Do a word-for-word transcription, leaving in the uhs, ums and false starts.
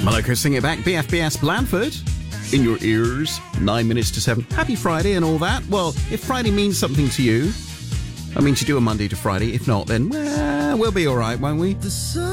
Maloko, sing it back. B F B S Blandford in your ears. Nine minutes to seven. Happy Friday and all that. Well, if Friday means something to you, I mean, to do a Monday to Friday. If not, then well, we'll be all right, won't we?